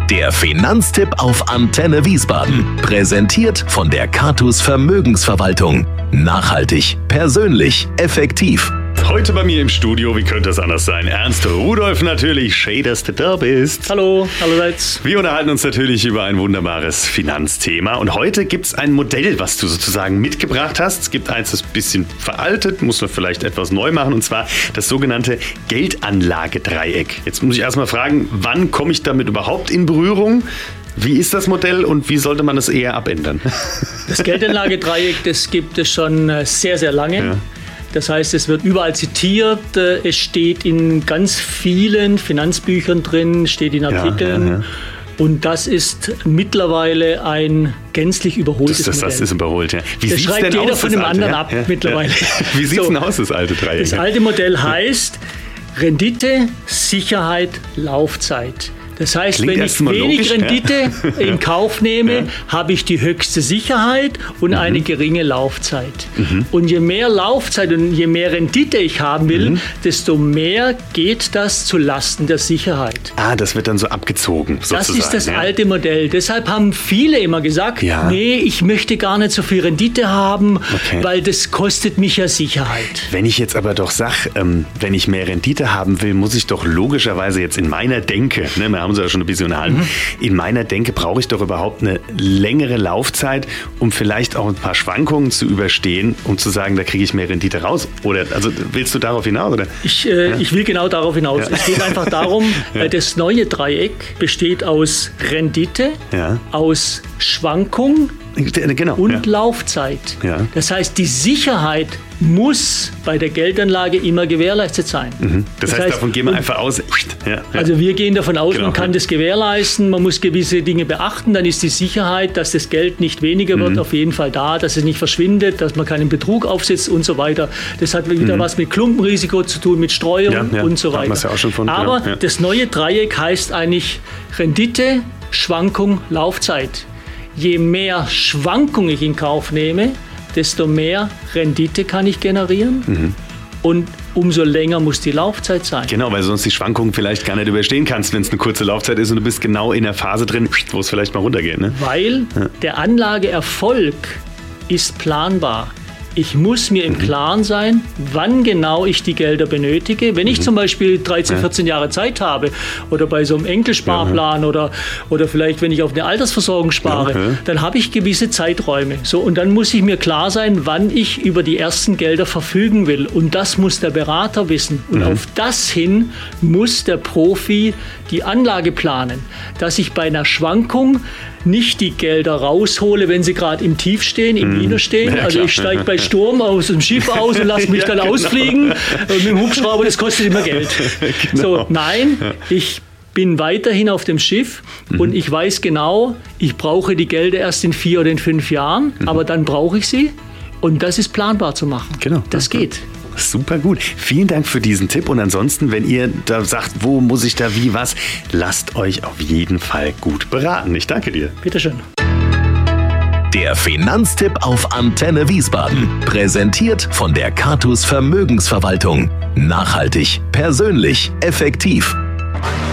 Der Finanztipp auf Antenne Wiesbaden. Präsentiert von der Catus Vermögensverwaltung. Nachhaltig, persönlich, effektiv. Heute bei mir im Studio, wie könnte es anders sein? Ernst Rudolph natürlich. Schön, dass du da bist. Hallo, allerseits. Wir unterhalten uns natürlich über ein wunderbares Finanzthema. Und heute gibt es ein Modell, was du sozusagen mitgebracht hast. Es gibt eins, das ist ein bisschen veraltet, muss man vielleicht etwas neu machen. Und zwar das sogenannte Geldanlagedreieck. Jetzt muss ich erstmal fragen, wann komme ich damit überhaupt in Berührung? Wie ist das Modell und wie sollte man es eher abändern? Das Geldanlagedreieck, das gibt es schon sehr, sehr lange. Ja. Das heißt, es wird überall zitiert, es steht in ganz vielen Finanzbüchern drin, steht in Artikeln. Ja. Und das ist mittlerweile ein gänzlich überholtes Modell. Das ist überholt, ja. Wie das schreibt jeder aus, von dem anderen ab mittlerweile. Wie sieht es denn aus, das alte Dreieck? Das alte Modell heißt Rendite, Sicherheit, Laufzeit. Das heißt, klingt wenn ich wenig Rendite in Kauf nehme, habe ich die höchste Sicherheit und eine geringe Laufzeit. Und je mehr Laufzeit und je mehr Rendite ich haben will, desto mehr geht das zu Lasten der Sicherheit. Ah, das wird dann so abgezogen, sozusagen. Das ist das alte Modell. Deshalb haben viele immer gesagt, nee, ich möchte gar nicht so viel Rendite haben, weil das kostet mich ja Sicherheit. Wenn ich jetzt aber doch sage, wenn ich mehr Rendite haben will, muss ich doch logischerweise jetzt in meiner Denke, wir haben sie ja schon ein bisschen unterhalten. In meiner Denke brauche ich doch überhaupt eine längere Laufzeit, um vielleicht auch ein paar Schwankungen zu überstehen, um zu sagen, da kriege ich mehr Rendite raus. Oder also willst du darauf hinaus? Oder? Ich will genau darauf hinaus. Es geht einfach darum, das neue Dreieck besteht aus Rendite, aus Schwankung und Laufzeit. Ja. Das heißt, die Sicherheit muss bei der Geldanlage immer gewährleistet sein. Das heißt, davon gehen wir einfach aus. Also wir gehen davon aus, man kann das gewährleisten, man muss gewisse Dinge beachten, dann ist die Sicherheit, dass das Geld nicht weniger wird, auf jeden Fall da, dass es nicht verschwindet, dass man keinen Betrug aufsetzt und so weiter. Das hat wieder was mit Klumpenrisiko zu tun, mit Streuung und so weiter. Ja auch schon von, aber das neue Dreieck heißt eigentlich Rendite, Schwankung, Laufzeit. Je mehr Schwankung ich in Kauf nehme, desto mehr Rendite kann ich generieren und umso länger muss die Laufzeit sein. Genau, weil du sonst die Schwankungen vielleicht gar nicht überstehen kannst, wenn es eine kurze Laufzeit ist und du bist genau in der Phase drin, wo es vielleicht mal runtergeht. Ne? Weil der Anlageerfolg ist planbar. Ich muss mir im Klaren sein, wann genau ich die Gelder benötige. Wenn ich zum Beispiel 13, 14 Jahre Zeit habe oder bei so einem Enkelsparplan oder vielleicht, wenn ich auf eine Altersversorgung spare, dann habe ich gewisse Zeiträume. So, und dann muss ich mir klar sein, wann ich über die ersten Gelder verfügen will. Und das muss der Berater wissen. Und auf das hin muss der Profi die Anlage planen, dass ich bei einer Schwankung nicht die Gelder raushole, wenn sie gerade im Tief stehen, im Minus stehen. Also ich steige bei Sturm aus dem Schiff aus und lasse mich dann ausfliegen. Mit dem Hubschrauber, das kostet immer Geld. So, nein, ich bin weiterhin auf dem Schiff und ich weiß genau, ich brauche die Gelder erst in 4 oder in 5 Jahren, aber dann brauche ich sie und das ist planbar zu machen. Genau. Das geht. Super gut. Vielen Dank für diesen Tipp. Und ansonsten, wenn ihr da sagt, wo muss ich da wie was, lasst euch auf jeden Fall gut beraten. Ich danke dir. Bitteschön. Der Finanztipp auf Antenne Wiesbaden. Präsentiert von der Catus Vermögensverwaltung. Nachhaltig, persönlich, effektiv.